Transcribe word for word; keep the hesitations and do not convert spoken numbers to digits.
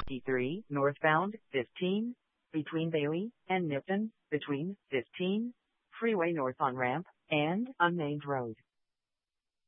E three, northbound, fifteen, between Bailey and Nipton, between fifteen, freeway north on ramp, and unnamed road.